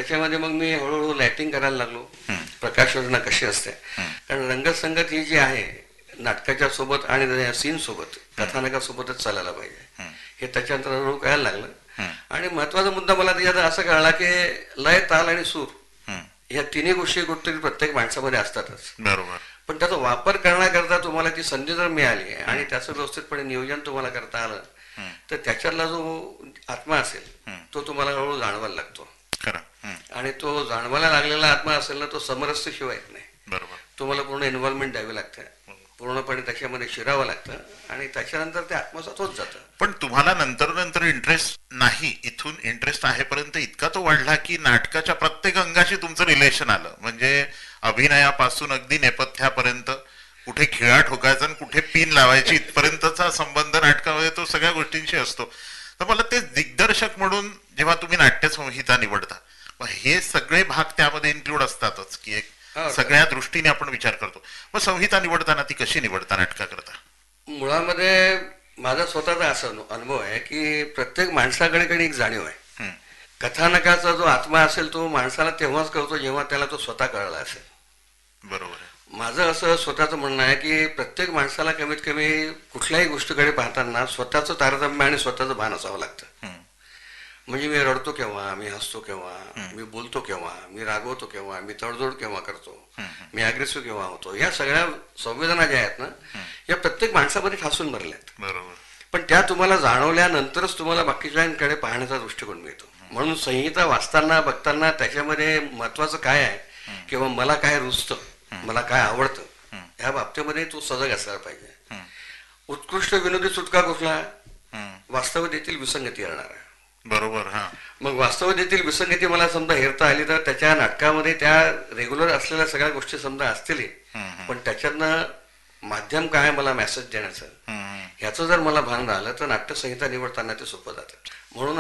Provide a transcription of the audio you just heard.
त्याच्यामध्ये मग मी हळूहळू लाइटिंग करायला लागलो. प्रकाश योजना कशी असते, कारण रंगसंगत ही जी आहे नाटकाच्या सोबत आणि सीन सोबत कथानकासोबतच चालायला पाहिजे, हे त्याच्यानंतर हळूहळू कळायला लागलं. आणि महत्वाचा मुद्दा मला त्याच्यात असं कळला की लय, ताल आणि सूर ह्या तिन्ही गोष्टी कुठेतरी प्रत्येक माणसामध्ये असतातच. बरोबर. पण त्याचा वापर करण्याकरता तुम्हाला ती संधी जर मिळाली आणि त्याचं व्यवस्थितपणे नियोजन तुम्हाला करता आलं तर त्याच्यातला जो आत्मा असेल तो तुम्हाला हळूहळू जाणवायला लागतो. खरं. आणि तो जाणवायला लागलेला आत्मा असेल ना, तो समरस्य शिवाय येत नाही. बरोबर. तुम्हाला पूर्ण इन्व्हॉल्वमेंट द्यावी लागते, पूर्णपणे त्याच्यामध्ये शिरावं लागतं आणि त्याच्यानंतर ते आत्मसात होत जातं. पण तुम्हाला नंतर नंतर इंटरेस्ट नाही, इथून इंटरेस्ट आहेपर्यंत इतका तो वाढला की नाटकाच्या प्रत्येक अंगाशी तुमचं रिलेशन आलं. म्हणजे अभिनयापासून अगदी नेपथ्यापर्यंत कुठे खिळा ठोकायचा आणि कुठे पिन लावायची इथपर्यंतचा संबंध नाटकामध्ये तो सगळ्या गोष्टींशी असतो. तर मला ते दिग्दर्शक म्हणून जेव्हा तुम्ही नाट्यसंहिता निवडता, हे सगळे भाग त्यामध्ये इन्क्लूड असतातच की एक सगळ्या दृष्टीने आपण विचार करतो. मग संहिता निवडताना ती कशी निवडता नाटका करता? मुळामध्ये माझा स्वतःचा असा अनुभव आहे की प्रत्येक माणसाकडे एक जाणीव आहे. कथानकाचा जो आत्मा असेल तो माणसाला तेव्हाच कळतो जेव्हा त्याला तो स्वतः कळला असेल. बरोबर आहे. माझं असं स्वतःचं म्हणणं आहे की प्रत्येक माणसाला कमीत कमी कुठल्याही गोष्टीकडे पाहताना स्वतःचं तारतम्य आणि स्वतःचं भान असावं लागतं. म्हणजे मी रडतो केव्हा, मी हसतो केव्हा, मी बोलतो केव्हा, मी रागवतो केव्हा, मी तडजोड केव्हा करतो, मी अग्रेसिव्ह केव्हा होतो, या सगळ्या संवेदना ज्या आहेत ना या प्रत्येक माणसामध्ये ठासून भरल्या आहेत. बरोबर. पण त्या तुम्हाला जाणवल्यानंतरच तुम्हाला बाकीच्यांकडे पाहण्याचा दृष्टिकोन मिळतो. म्हणून संहिता वाचताना बघताना त्याच्यामध्ये महत्वाचं काय आहे किंवा मला काय रुचतं, मला काय आवडतं, ह्या बाबतीमध्ये तो सजग असला पाहिजे. उत्कृष्ट विनोदी सुटका कुठला? वास्तवतेतील विसंगती येणार. बरोबर. हा. मग वास्तवतेतील विसंगती मला समजा हेरता आली तर त्याच्या नाटकामध्ये त्या रेग्युलर असलेल्या सगळ्या गोष्टी समजा असतील, पण त्याच्यातनं माध्यम काय मला मेसेज देण्याचं ह्याचं जर मला भान राहिलं तर नाट्यसंहिता निवडताना ते सोपं जातं. म्हणून